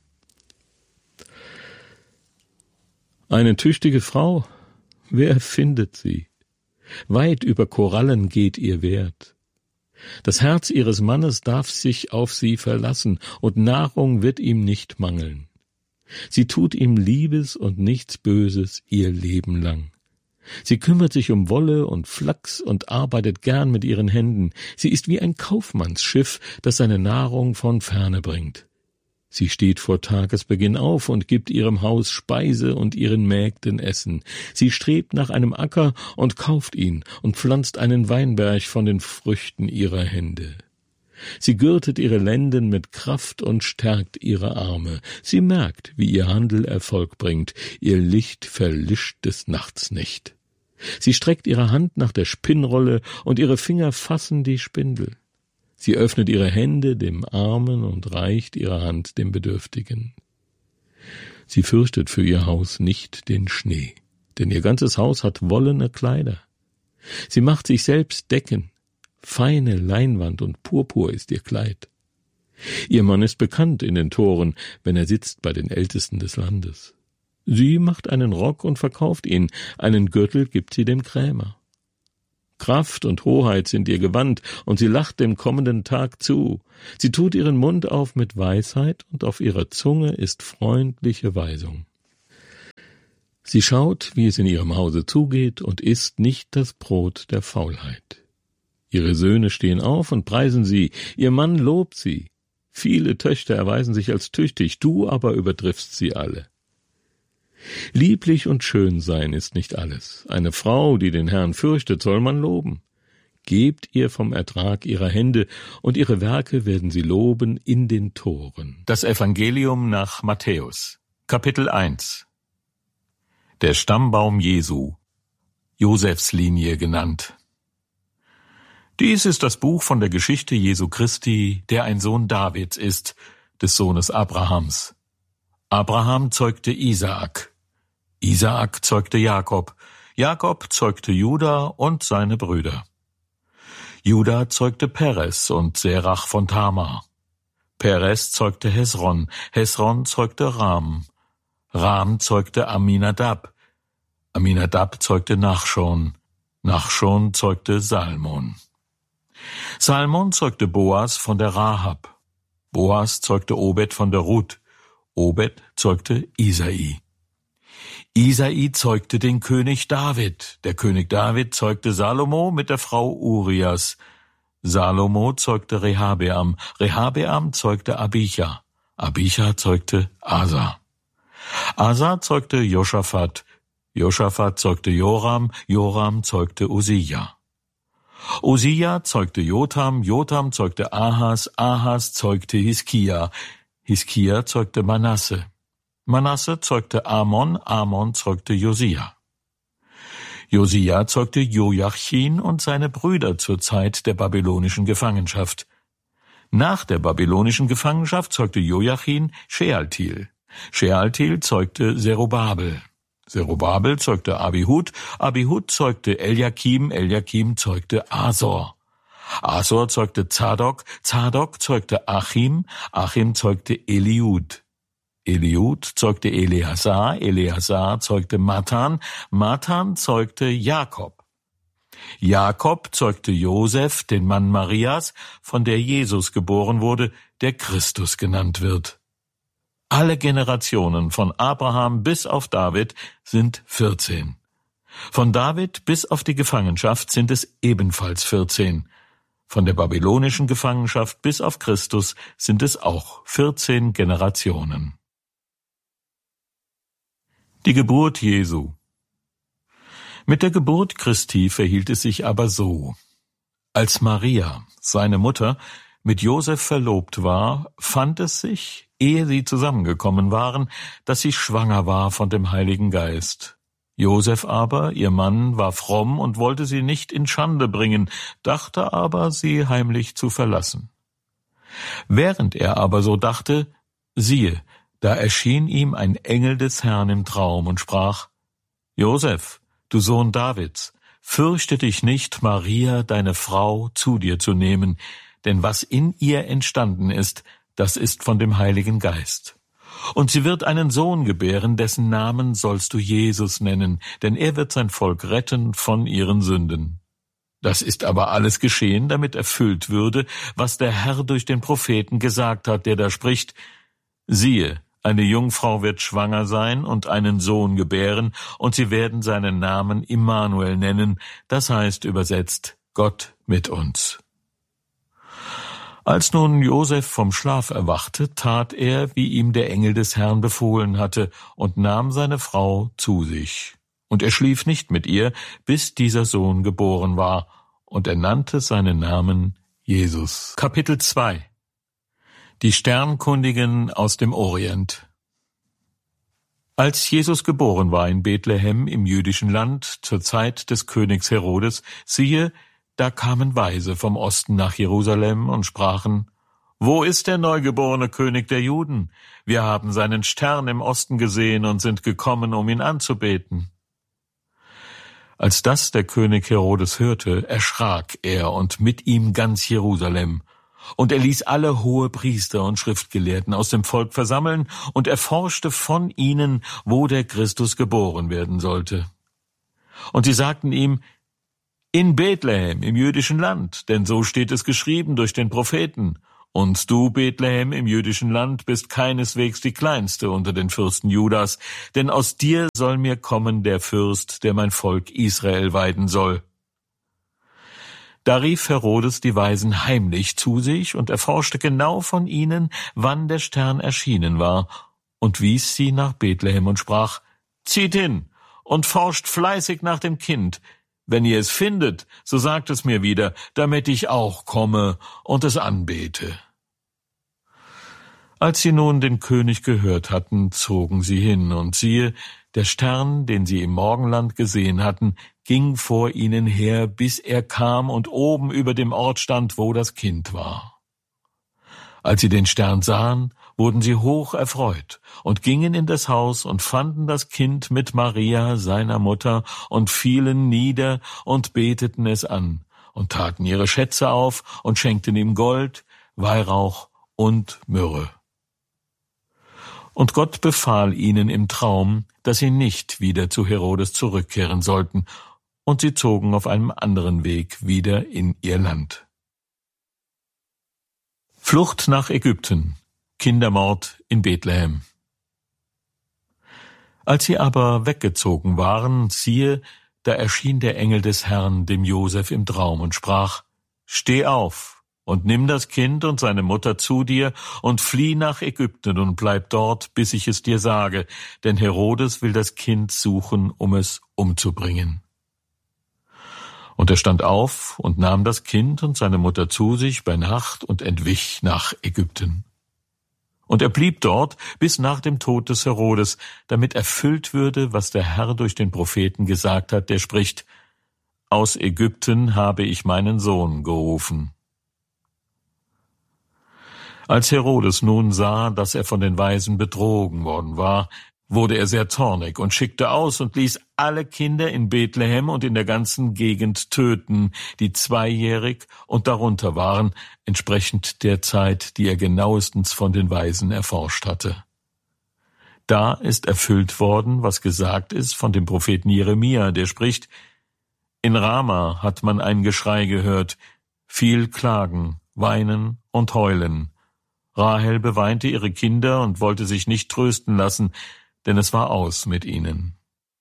Eine tüchtige Frau, wer findet sie? Weit über Korallen geht ihr Wert. Das Herz ihres Mannes darf sich auf sie verlassen, und Nahrung wird ihm nicht mangeln. Sie tut ihm Liebes und nichts Böses ihr Leben lang. Sie kümmert sich um Wolle und Flachs und arbeitet gern mit ihren Händen. Sie ist wie ein Kaufmannsschiff, das seine Nahrung von ferne bringt. Sie steht vor Tagesbeginn auf und gibt ihrem Haus Speise und ihren Mägden Essen. Sie strebt nach einem Acker und kauft ihn und pflanzt einen Weinberg von den Früchten ihrer Hände. Sie gürtet ihre Lenden mit Kraft und stärkt ihre Arme. Sie merkt, wie ihr Handel Erfolg bringt. Ihr Licht verlischt des Nachts nicht. Sie streckt ihre Hand nach der Spinnrolle und ihre Finger fassen die Spindel. Sie öffnet ihre Hände dem Armen und reicht ihre Hand dem Bedürftigen. Sie fürchtet für ihr Haus nicht den Schnee, denn ihr ganzes Haus hat wollene Kleider. Sie macht sich selbst Decken, feine Leinwand und Purpur ist ihr Kleid. Ihr Mann ist bekannt in den Toren, wenn er sitzt bei den Ältesten des Landes. Sie macht einen Rock und verkauft ihn, einen Gürtel gibt sie dem Krämer. Kraft und Hoheit sind ihr Gewand, und sie lacht dem kommenden Tag zu. Sie tut ihren Mund auf mit Weisheit, und auf ihrer Zunge ist freundliche Weisung. Sie schaut, wie es in ihrem Hause zugeht, und isst nicht das Brot der Faulheit. Ihre Söhne stehen auf und preisen sie, ihr Mann lobt sie. Viele Töchter erweisen sich als tüchtig, du aber übertriffst sie alle. Lieblich und schön sein ist nicht alles. Eine Frau, die den Herrn fürchtet, soll man loben. Gebt ihr vom Ertrag ihrer Hände, und ihre Werke werden sie loben in den Toren. Das Evangelium nach Matthäus, Kapitel eins. Der Stammbaum Jesu, Josefs Linie genannt. Dies ist das Buch von der Geschichte Jesu Christi, der ein Sohn Davids ist, des Sohnes Abrahams. Abraham zeugte Isaak. Isaak zeugte Jakob. Jakob zeugte Juda und seine Brüder. Juda zeugte Perez und Serach von Tamar. Perez zeugte Hesron. Hesron zeugte Ram. Ram zeugte Aminadab. Aminadab zeugte Nachschon. Nachschon zeugte Salmon. Salmon zeugte Boas von der Rahab. Boas zeugte Obed von der Ruth. Obed zeugte Isai. Isai zeugte den König David. Der König David zeugte Salomo mit der Frau Urias. Salomo zeugte Rehabeam. Rehabeam zeugte Abija. Abija zeugte Asa. Asa zeugte Josaphat. Josaphat zeugte Joram. Joram zeugte Usia. Usia zeugte Jotam. Jotam zeugte Ahas. Ahas zeugte Hiskia. Hiskia zeugte Manasse. Manasse zeugte Amon. Amon zeugte Josia. Josia zeugte Joachim und seine Brüder zur Zeit der babylonischen Gefangenschaft. Nach der babylonischen Gefangenschaft zeugte Joachim Shealtiel. Shealtiel zeugte Zerubabel. Zerubabel zeugte Abihud. Abihud zeugte Eliakim. Eliakim zeugte Asor. Asor zeugte Zadok. Zadok zeugte Achim. Achim zeugte Eliud. Eliud zeugte Eleazar. Eleazar zeugte Matan. Matan zeugte Jakob. Jakob zeugte Josef, den Mann Marias, von der Jesus geboren wurde, der Christus genannt wird. Alle Generationen von Abraham bis auf David sind vierzehn. Von David bis auf die Gefangenschaft sind es ebenfalls vierzehn. Von der babylonischen Gefangenschaft bis auf Christus sind es auch vierzehn Generationen. Die Geburt Jesu. Mit der Geburt Christi verhielt es sich aber so. Als Maria, seine Mutter, mit Josef verlobt war, fand es sich, ehe sie zusammengekommen waren, dass sie schwanger war von dem Heiligen Geist. Josef aber, ihr Mann, war fromm und wollte sie nicht in Schande bringen, dachte aber, sie heimlich zu verlassen. Während er aber so dachte, siehe, da erschien ihm ein Engel des Herrn im Traum und sprach: Josef, du Sohn Davids, fürchte dich nicht, Maria, deine Frau, zu dir zu nehmen, denn was in ihr entstanden ist, das ist von dem Heiligen Geist. Und sie wird einen Sohn gebären, dessen Namen sollst du Jesus nennen, denn er wird sein Volk retten von ihren Sünden. Das ist aber alles geschehen, damit erfüllt würde, was der Herr durch den Propheten gesagt hat, der da spricht: Siehe, eine Jungfrau wird schwanger sein und einen Sohn gebären, und sie werden seinen Namen Immanuel nennen, das heißt übersetzt Gott mit uns. Als nun Josef vom Schlaf erwachte, tat er, wie ihm der Engel des Herrn befohlen hatte, und nahm seine Frau zu sich. Und er schlief nicht mit ihr, bis dieser Sohn geboren war, und er nannte seinen Namen Jesus. Kapitel zwei. Die Sternkundigen aus dem Orient. Als Jesus geboren war in Bethlehem im jüdischen Land zur Zeit des Königs Herodes, siehe, da kamen Weise vom Osten nach Jerusalem und sprachen: Wo ist der neugeborene König der Juden? Wir haben seinen Stern im Osten gesehen und sind gekommen, um ihn anzubeten. Als das der König Herodes hörte, erschrak er und mit ihm ganz Jerusalem. Und er ließ alle Hohepriester und Schriftgelehrten aus dem Volk versammeln und erforschte von ihnen, wo der Christus geboren werden sollte. Und sie sagten ihm: in Bethlehem im jüdischen Land, denn so steht es geschrieben durch den Propheten. Und du, Bethlehem im jüdischen Land, bist keineswegs die kleinste unter den Fürsten Judas, denn aus dir soll mir kommen der Fürst, der mein Volk Israel weiden soll. Da rief Herodes die Weisen heimlich zu sich und erforschte genau von ihnen, wann der Stern erschienen war, und wies sie nach Bethlehem und sprach: Zieht hin und forscht fleißig nach dem Kind. Wenn ihr es findet, so sagt es mir wieder, damit ich auch komme und es anbete. Als sie nun den König gehört hatten, zogen sie hin, und siehe, der Stern, den sie im Morgenland gesehen hatten, ging vor ihnen her, bis er kam und oben über dem Ort stand, wo das Kind war. Als sie den Stern sahen, wurden sie hoch erfreut und gingen in das Haus und fanden das Kind mit Maria, seiner Mutter, und fielen nieder und beteten es an und taten ihre Schätze auf und schenkten ihm Gold, Weihrauch und Myrrhe. Und Gott befahl ihnen im Traum, dass sie nicht wieder zu Herodes zurückkehren sollten, und sie zogen auf einem anderen Weg wieder in ihr Land. Flucht nach Ägypten. Kindermord in Bethlehem. Als sie aber weggezogen waren, siehe, da erschien der Engel des Herrn dem Josef im Traum und sprach: Steh auf und nimm das Kind und seine Mutter zu dir und flieh nach Ägypten und bleib dort, bis ich es dir sage, denn Herodes will das Kind suchen, um es umzubringen. Und er stand auf und nahm das Kind und seine Mutter zu sich bei Nacht und entwich nach Ägypten. Und er blieb dort bis nach dem Tod des Herodes, damit erfüllt würde, was der Herr durch den Propheten gesagt hat, der spricht: Aus Ägypten habe ich meinen Sohn gerufen. Als Herodes nun sah, dass er von den Weisen betrogen worden war, wurde er sehr zornig und schickte aus und ließ alle Kinder in Bethlehem und in der ganzen Gegend töten, die zweijährig und darunter waren, entsprechend der Zeit, die er genauestens von den Weisen erforscht hatte. Da ist erfüllt worden, was gesagt ist von dem Propheten Jeremia, der spricht: In Rama hat man ein Geschrei gehört, viel Klagen, Weinen und Heulen. Rahel beweinte ihre Kinder und wollte sich nicht trösten lassen, denn es war aus mit ihnen.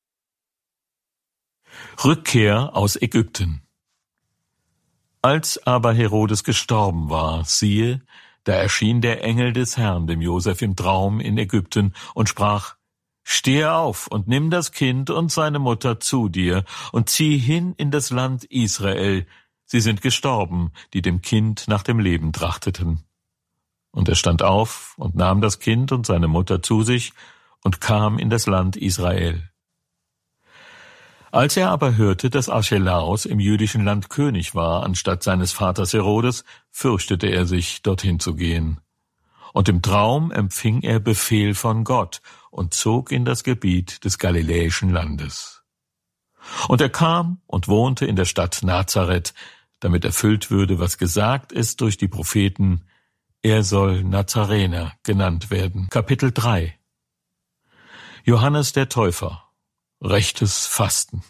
Rückkehr aus Ägypten. Als aber Herodes gestorben war, siehe, da erschien der Engel des Herrn dem Josef im Traum in Ägypten und sprach: Stehe auf und nimm das Kind und seine Mutter zu dir und zieh hin in das Land Israel. Sie sind gestorben, die dem Kind nach dem Leben trachteten. Und er stand auf und nahm das Kind und seine Mutter zu sich und kam in das Land Israel. Als er aber hörte, dass Archelaus im jüdischen Land König war, anstatt seines Vaters Herodes, fürchtete er sich, dorthin zu gehen. Und im Traum empfing er Befehl von Gott und zog in das Gebiet des galiläischen Landes. Und er kam und wohnte in der Stadt Nazareth, damit erfüllt würde, was gesagt ist durch die Propheten: Er soll Nazarener genannt werden. Kapitel drei. Johannes der Täufer. Rechtes Fasten.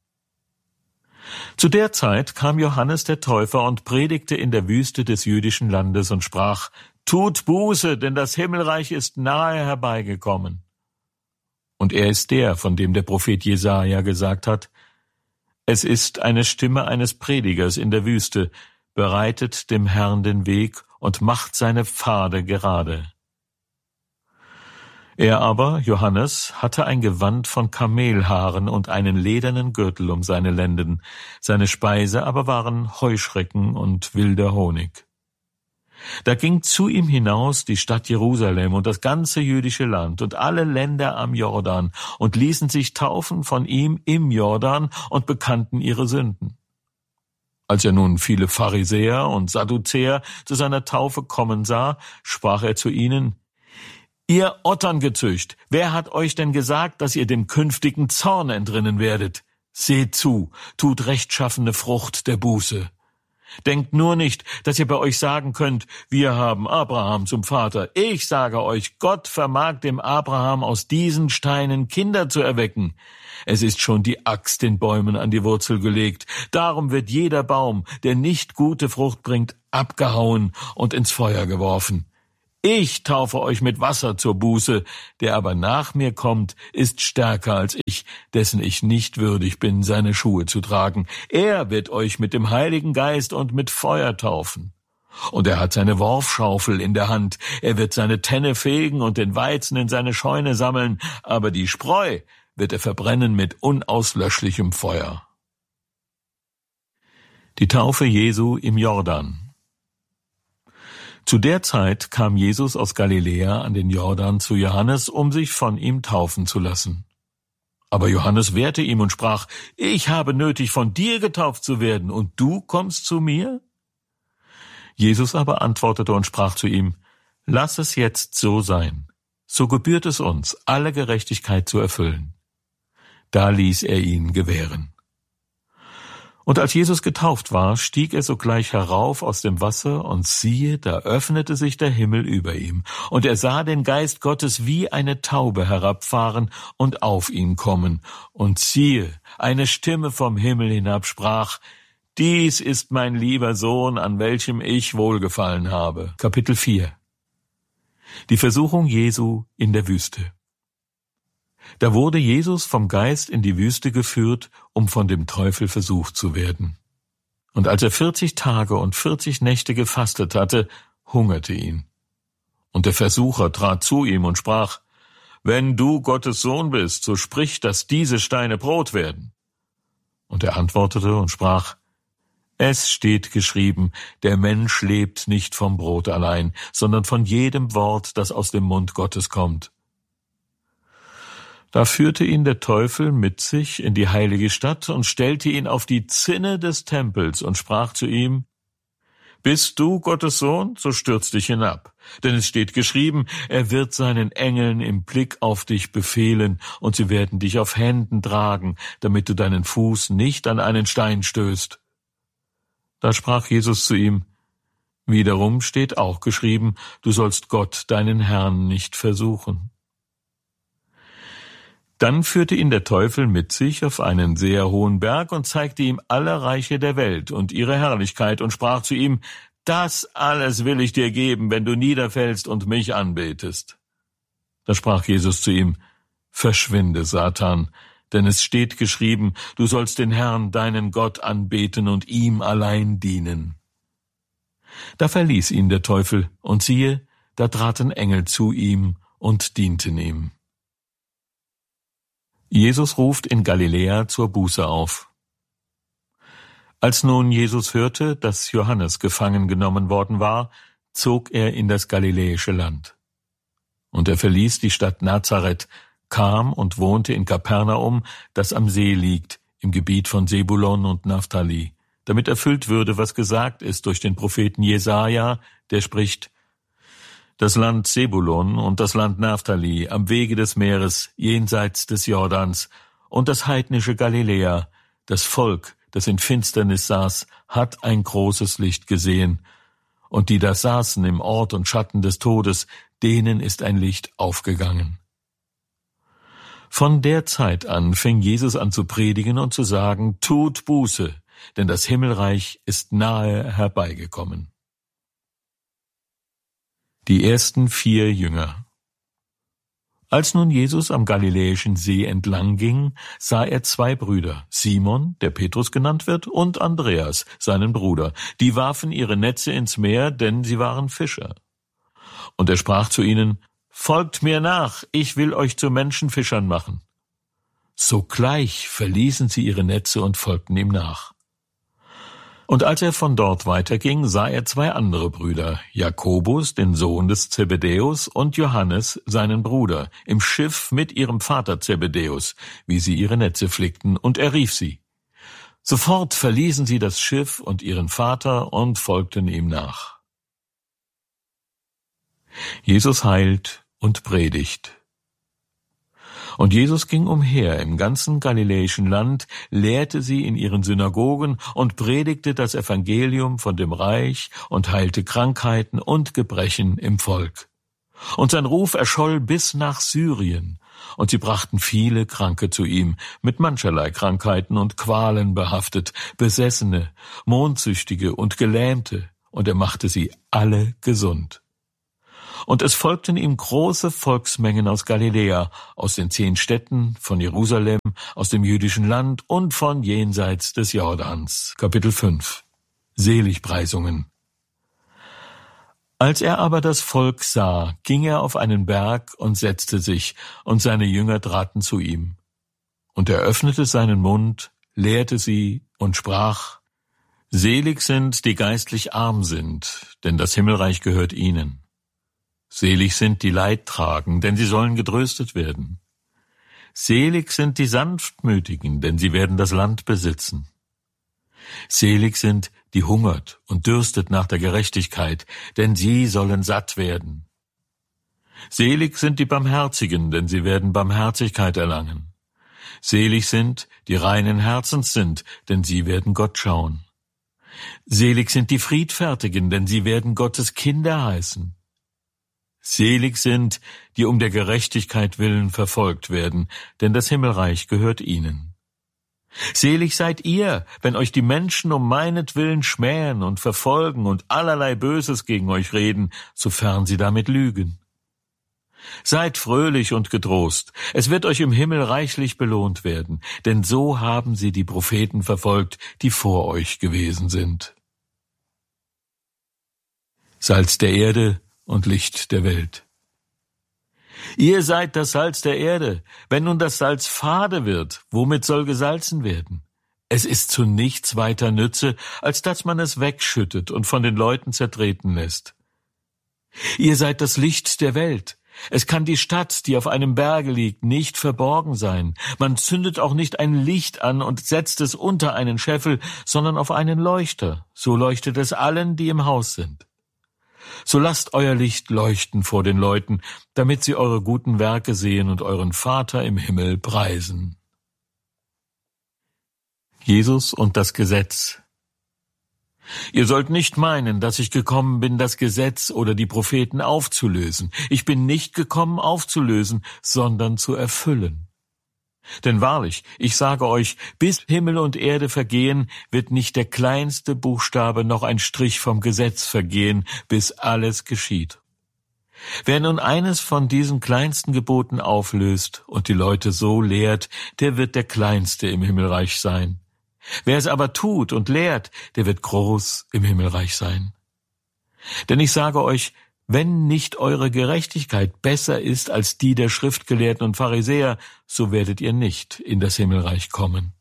Zu der Zeit kam Johannes der Täufer und predigte in der Wüste des jüdischen Landes und sprach: Tut Buße, denn das Himmelreich ist nahe herbeigekommen. Und er ist der, von dem der Prophet Jesaja gesagt hat: Es ist eine Stimme eines Predigers in der Wüste, bereitet dem Herrn den Weg und macht seine Pfade gerade. Er aber, Johannes, hatte ein Gewand von Kamelhaaren und einen ledernen Gürtel um seine Lenden, seine Speise aber waren Heuschrecken und wilder Honig. Da ging zu ihm hinaus die Stadt Jerusalem und das ganze jüdische Land und alle Länder am Jordan und ließen sich taufen von ihm im Jordan und bekannten ihre Sünden. Als er nun viele Pharisäer und Sadduzäer zu seiner Taufe kommen sah, sprach er zu ihnen: Ihr Otterngezücht, wer hat euch denn gesagt, dass ihr dem künftigen Zorn entrinnen werdet? Seht zu, tut rechtschaffene Frucht der Buße. Denkt nur nicht, dass ihr bei euch sagen könnt, wir haben Abraham zum Vater. Ich sage euch, Gott vermag dem Abraham aus diesen Steinen Kinder zu erwecken. Es ist schon die Axt den Bäumen an die Wurzel gelegt. Darum wird jeder Baum, der nicht gute Frucht bringt, abgehauen und ins Feuer geworfen. Ich taufe euch mit Wasser zur Buße, der aber nach mir kommt, ist stärker als ich, dessen ich nicht würdig bin, seine Schuhe zu tragen. Er wird euch mit dem Heiligen Geist und mit Feuer taufen. Und er hat seine Worfschaufel in der Hand, er wird seine Tenne fegen und den Weizen in seine Scheune sammeln, aber die Spreu wird er verbrennen mit unauslöschlichem Feuer. Die Taufe Jesu im Jordan. Zu der Zeit kam Jesus aus Galiläa an den Jordan zu Johannes, um sich von ihm taufen zu lassen. Aber Johannes wehrte ihm und sprach, ich habe nötig, von dir getauft zu werden, und du kommst zu mir? Jesus aber antwortete und sprach zu ihm, lass es jetzt so sein, so gebührt es uns, alle Gerechtigkeit zu erfüllen. Da ließ er ihn gewähren. Und als Jesus getauft war, stieg er sogleich herauf aus dem Wasser, und siehe, da öffnete sich der Himmel über ihm, und er sah den Geist Gottes wie eine Taube herabfahren und auf ihn kommen. Und siehe, eine Stimme vom Himmel hinab sprach, dies ist mein lieber Sohn, an welchem ich wohlgefallen habe. Kapitel vier. Die Versuchung Jesu in der Wüste. Da wurde Jesus vom Geist in die Wüste geführt, um von dem Teufel versucht zu werden. Und als er vierzig Tage und vierzig Nächte gefastet hatte, hungerte ihn. Und der Versucher trat zu ihm und sprach, wenn du Gottes Sohn bist, so sprich, dass diese Steine Brot werden. Und er antwortete und sprach, es steht geschrieben, der Mensch lebt nicht vom Brot allein, sondern von jedem Wort, das aus dem Mund Gottes kommt. Da führte ihn der Teufel mit sich in die heilige Stadt und stellte ihn auf die Zinne des Tempels und sprach zu ihm, bist du Gottes Sohn, so stürz dich hinab. Denn es steht geschrieben, er wird seinen Engeln im Blick auf dich befehlen, und sie werden dich auf Händen tragen, damit du deinen Fuß nicht an einen Stein stößt. Da sprach Jesus zu ihm, wiederum steht auch geschrieben, du sollst Gott, deinen Herrn, nicht versuchen. Dann führte ihn der Teufel mit sich auf einen sehr hohen Berg und zeigte ihm alle Reiche der Welt und ihre Herrlichkeit und sprach zu ihm, das alles will ich dir geben, wenn du niederfällst und mich anbetest. Da sprach Jesus zu ihm, verschwinde, Satan, denn es steht geschrieben, du sollst den Herrn, deinen Gott, anbeten und ihm allein dienen. Da verließ ihn der Teufel, und siehe, da traten Engel zu ihm und dienten ihm. Jesus ruft in Galiläa zur Buße auf. Als nun Jesus hörte, dass Johannes gefangen genommen worden war, zog er in das galiläische Land. Und er verließ die Stadt Nazareth, kam und wohnte in Kapernaum, das am See liegt, im Gebiet von Sebulon und Naphtali, damit erfüllt würde, was gesagt ist durch den Propheten Jesaja, der spricht, das Land Sebulon und das Land Naphtali am Wege des Meeres jenseits des Jordans und das heidnische Galiläa, das Volk, das in Finsternis saß, hat ein großes Licht gesehen, und die da saßen im Ort und Schatten des Todes, denen ist ein Licht aufgegangen. Von der Zeit an fing Jesus an zu predigen und zu sagen, tut Buße, denn das Himmelreich ist nahe herbeigekommen. Die ersten vier Jünger. Als nun Jesus am Galiläischen See entlang ging, sah er zwei Brüder, Simon, der Petrus genannt wird, und Andreas, seinen Bruder. Die warfen ihre Netze ins Meer, denn sie waren Fischer. Und er sprach zu ihnen, folgt mir nach, ich will euch zu Menschenfischern machen. Sogleich verließen sie ihre Netze und folgten ihm nach. Und als er von dort weiterging, sah er zwei andere Brüder, Jakobus, den Sohn des Zebedäus, und Johannes, seinen Bruder, im Schiff mit ihrem Vater Zebedäus, wie sie ihre Netze flickten, und er rief sie. Sofort verließen sie das Schiff und ihren Vater und folgten ihm nach. Jesus heilt und predigt. Und Jesus ging umher im ganzen galiläischen Land, lehrte sie in ihren Synagogen und predigte das Evangelium von dem Reich und heilte Krankheiten und Gebrechen im Volk. Und sein Ruf erscholl bis nach Syrien, und sie brachten viele Kranke zu ihm, mit mancherlei Krankheiten und Qualen behaftet, Besessene, Mondsüchtige und Gelähmte, und er machte sie alle gesund. Und es folgten ihm große Volksmengen aus Galiläa, aus den zehn Städten, von Jerusalem, aus dem jüdischen Land und von jenseits des Jordans. Kapitel fünf. Seligpreisungen. Als er aber das Volk sah, ging er auf einen Berg und setzte sich, und seine Jünger traten zu ihm. Und er öffnete seinen Mund, lehrte sie und sprach: Selig sind, die geistlich arm sind, denn das Himmelreich gehört ihnen. Selig sind, die Leid tragen, denn sie sollen getröstet werden. Selig sind die Sanftmütigen, denn sie werden das Land besitzen. Selig sind, die hungert und dürstet nach der Gerechtigkeit, denn sie sollen satt werden. Selig sind die Barmherzigen, denn sie werden Barmherzigkeit erlangen. Selig sind, die reinen Herzens sind, denn sie werden Gott schauen. Selig sind die Friedfertigen, denn sie werden Gottes Kinder heißen. Selig sind, die um der Gerechtigkeit willen verfolgt werden, denn das Himmelreich gehört ihnen. Selig seid ihr, wenn euch die Menschen um meinetwillen schmähen und verfolgen und allerlei Böses gegen euch reden, sofern sie damit lügen. Seid fröhlich und getrost, es wird euch im Himmel reichlich belohnt werden, denn so haben sie die Propheten verfolgt, die vor euch gewesen sind. Salz der Erde und Licht der Welt. Ihr seid das Salz der Erde. Wenn nun das Salz fade wird, womit soll gesalzen werden? Es ist zu nichts weiter Nütze, als dass man es wegschüttet und von den Leuten zertreten lässt. Ihr seid das Licht der Welt. Es kann die Stadt, die auf einem Berge liegt, nicht verborgen sein. Man zündet auch nicht ein Licht an und setzt es unter einen Scheffel, sondern auf einen Leuchter. So leuchtet es allen, die im Haus sind. So lasst euer Licht leuchten vor den Leuten, damit sie eure guten Werke sehen und euren Vater im Himmel preisen. Jesus und das Gesetz. Ihr sollt nicht meinen, dass ich gekommen bin, das Gesetz oder die Propheten aufzulösen. Ich bin nicht gekommen, aufzulösen, sondern zu erfüllen. Denn wahrlich, ich sage euch, bis Himmel und Erde vergehen, wird nicht der kleinste Buchstabe noch ein Strich vom Gesetz vergehen, bis alles geschieht. Wer nun eines von diesen kleinsten Geboten auflöst und die Leute so lehrt, der wird der Kleinste im Himmelreich sein. Wer es aber tut und lehrt, der wird groß im Himmelreich sein. Denn ich sage euch, wenn nicht eure Gerechtigkeit besser ist als die der Schriftgelehrten und Pharisäer, so werdet ihr nicht in das Himmelreich kommen.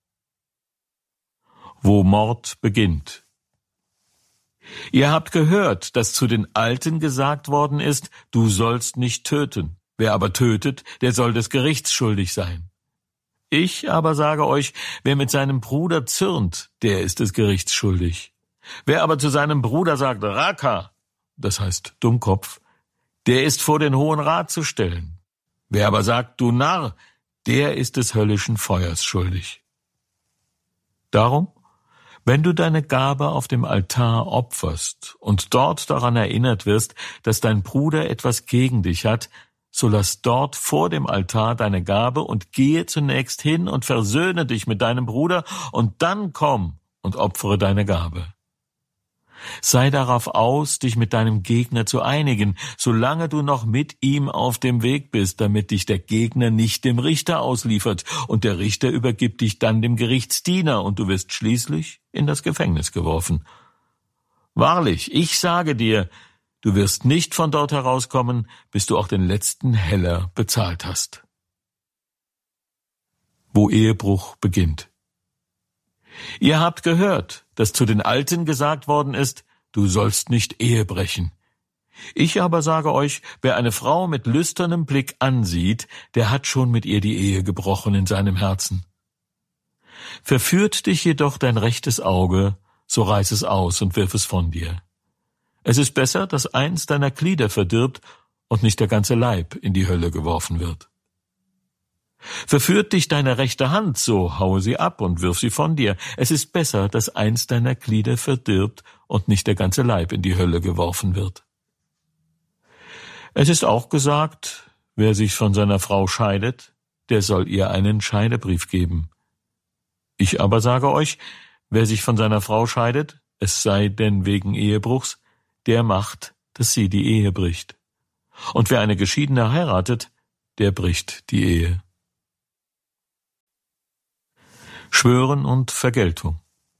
Wo Mord beginnt. Ihr habt gehört, dass zu den Alten gesagt worden ist, du sollst nicht töten. Wer aber tötet, der soll des Gerichts schuldig sein. Ich aber sage euch, wer mit seinem Bruder zürnt, der ist des Gerichts schuldig. Wer aber zu seinem Bruder sagt, Raka, das heißt Dummkopf, der ist vor den Hohen Rat zu stellen. Wer aber sagt, du Narr, der ist des höllischen Feuers schuldig. Darum, wenn du deine Gabe auf dem Altar opferst und dort daran erinnert wirst, dass dein Bruder etwas gegen dich hat, so lass dort vor dem Altar deine Gabe und gehe zunächst hin und versöhne dich mit deinem Bruder und dann komm und opfere deine Gabe. Sei darauf aus, dich mit deinem Gegner zu einigen, solange du noch mit ihm auf dem Weg bist, damit dich der Gegner nicht dem Richter ausliefert, und der Richter übergibt dich dann dem Gerichtsdiener, und du wirst schließlich in das Gefängnis geworfen. Wahrlich, ich sage dir, du wirst nicht von dort herauskommen, bis du auch den letzten Heller bezahlt hast. Wo Ehebruch beginnt. Ihr habt gehört, dass zu den Alten gesagt worden ist, du sollst nicht Ehe brechen. Ich aber sage euch, wer eine Frau mit lüsternem Blick ansieht, der hat schon mit ihr die Ehe gebrochen in seinem Herzen. Verführt dich jedoch dein rechtes Auge, so reiß es aus und wirf es von dir. Es ist besser, dass eins deiner Glieder verdirbt und nicht der ganze Leib in die Hölle geworfen wird. Verführt dich deine rechte Hand, so haue sie ab und wirf sie von dir. Es ist besser, dass eins deiner Glieder verdirbt und nicht der ganze Leib in die Hölle geworfen wird. Es ist auch gesagt, wer sich von seiner Frau scheidet, der soll ihr einen Scheidebrief geben. Ich aber sage euch, wer sich von seiner Frau scheidet, es sei denn wegen Ehebruchs, der macht, dass sie die Ehe bricht. Und wer eine Geschiedene heiratet, der bricht die Ehe. Schwören und Vergeltung.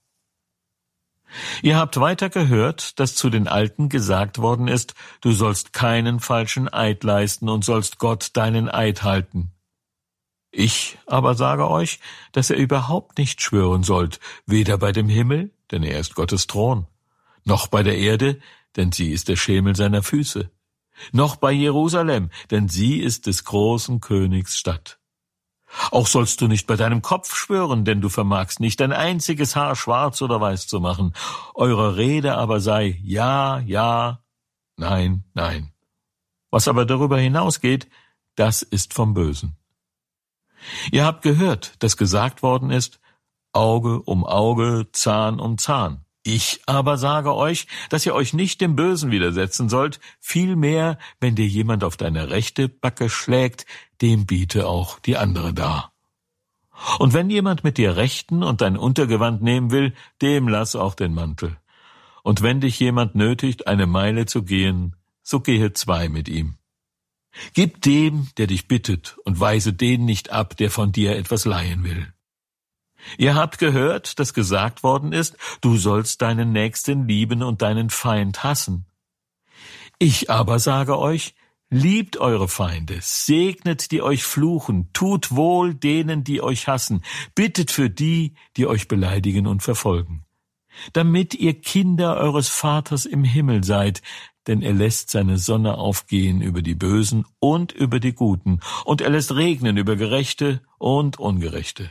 Ihr habt weiter gehört, dass zu den Alten gesagt worden ist, du sollst keinen falschen Eid leisten und sollst Gott deinen Eid halten. Ich aber sage euch, dass ihr überhaupt nicht schwören sollt, weder bei dem Himmel, denn er ist Gottes Thron, noch bei der Erde, denn sie ist der Schemel seiner Füße, noch bei Jerusalem, denn sie ist des großen Königs Stadt. Auch sollst du nicht bei deinem Kopf schwören, denn du vermagst nicht ein einziges Haar schwarz oder weiß zu machen. Eure Rede aber sei ja, ja, nein, nein. Was aber darüber hinausgeht, das ist vom Bösen. Ihr habt gehört, dass gesagt worden ist, Auge um Auge, Zahn um Zahn. Ich aber sage euch, dass ihr euch nicht dem Bösen widersetzen sollt, vielmehr, wenn dir jemand auf deine rechte Backe schlägt, dem biete auch die andere dar. Und wenn jemand mit dir rechten und dein Untergewand nehmen will, dem lass auch den Mantel. Und wenn dich jemand nötigt, eine Meile zu gehen, so gehe zwei mit ihm. Gib dem, der dich bittet, und weise den nicht ab, der von dir etwas leihen will. Ihr habt gehört, dass gesagt worden ist, du sollst deinen Nächsten lieben und deinen Feind hassen. Ich aber sage euch, liebt eure Feinde, segnet die euch fluchen, tut wohl denen, die euch hassen, bittet für die, die euch beleidigen und verfolgen, damit ihr Kinder eures Vaters im Himmel seid, denn er lässt seine Sonne aufgehen über die Bösen und über die Guten, und er lässt regnen über Gerechte und Ungerechte.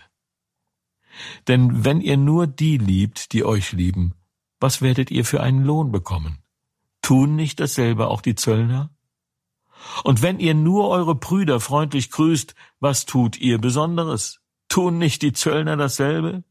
Denn wenn ihr nur die liebt, die euch lieben, was werdet ihr für einen Lohn bekommen? Tun nicht dasselbe auch die Zöllner? Und wenn ihr nur eure Brüder freundlich grüßt, was tut ihr Besonderes? Tun nicht die Zöllner dasselbe?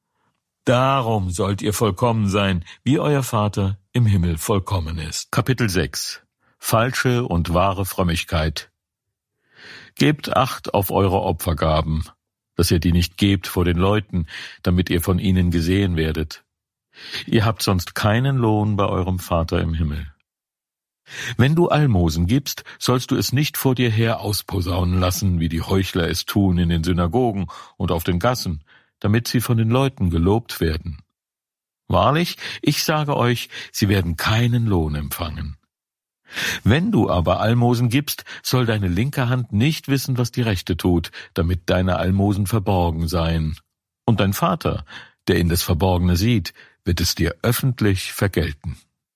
Darum sollt ihr vollkommen sein, wie euer Vater im Himmel vollkommen ist. Kapitel sechs. Falsche und wahre Frömmigkeit. Gebt Acht auf eure Opfergaben, dass ihr die nicht gebt vor den Leuten, damit ihr von ihnen gesehen werdet. Ihr habt sonst keinen Lohn bei eurem Vater im Himmel. Wenn du Almosen gibst, sollst du es nicht vor dir her ausposaunen lassen, wie die Heuchler es tun in den Synagogen und auf den Gassen, damit sie von den Leuten gelobt werden. Wahrlich, ich sage euch, sie werden keinen Lohn empfangen. Wenn du aber Almosen gibst, soll deine linke Hand nicht wissen, was die rechte tut, damit deine Almosen verborgen seien. Und dein Vater, der in das Verborgene sieht, wird es dir öffentlich vergelten.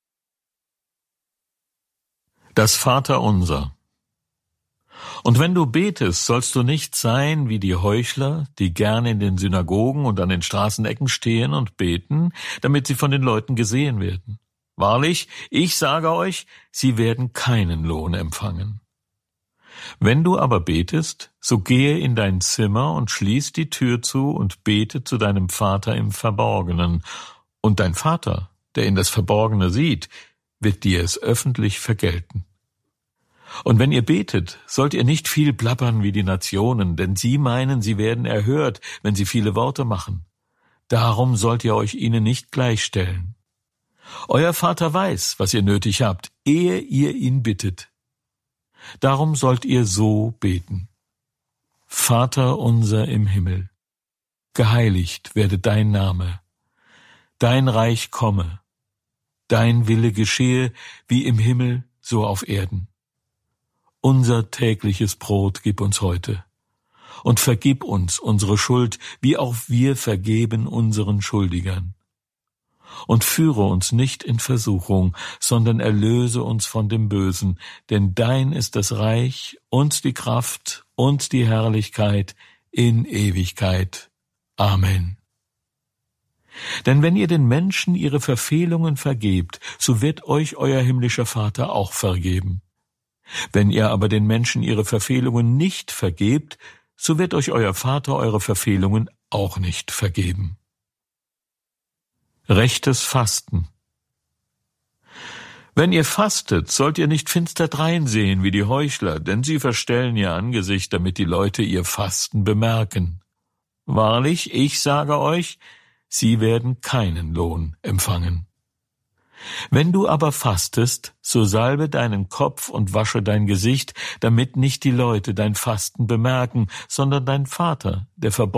Das Vaterunser. Und wenn du betest, sollst du nicht sein wie die Heuchler, die gern in den Synagogen und an den Straßenecken stehen und beten, damit sie von den Leuten gesehen werden. Wahrlich, ich sage euch, sie werden keinen Lohn empfangen. Wenn du aber betest, so gehe in dein Zimmer und schließ die Tür zu und bete zu deinem Vater im Verborgenen. Und dein Vater, der in das Verborgene sieht, wird dir es öffentlich vergelten. Und wenn ihr betet, sollt ihr nicht viel plappern wie die Nationen, denn sie meinen, sie werden erhört, wenn sie viele Worte machen. Darum sollt ihr euch ihnen nicht gleichstellen. Euer Vater weiß, was ihr nötig habt, ehe ihr ihn bittet. Darum sollt ihr so beten. Vater unser im Himmel, geheiligt werde dein Name, dein Reich komme, dein Wille geschehe, wie im Himmel, so auf Erden. Unser tägliches Brot gib uns heute, und vergib uns unsere Schuld, wie auch wir vergeben unseren Schuldigern. Und führe uns nicht in Versuchung, sondern erlöse uns von dem Bösen, denn dein ist das Reich und die Kraft und die Herrlichkeit in Ewigkeit. Amen. Denn wenn ihr den Menschen ihre Verfehlungen vergebt, so wird euch euer himmlischer Vater auch vergeben. Wenn ihr aber den Menschen ihre Verfehlungen nicht vergebt, so wird euch euer Vater eure Verfehlungen auch nicht vergeben. Rechtes Fasten. Wenn ihr fastet, sollt ihr nicht finster dreinsehen wie die Heuchler, denn sie verstellen ihr Angesicht, damit die Leute ihr Fasten bemerken. Wahrlich, ich sage euch, sie werden keinen Lohn empfangen. Wenn du aber fastest, so salbe deinen Kopf und wasche dein Gesicht, damit nicht die Leute dein Fasten bemerken, sondern dein Vater, der verborgen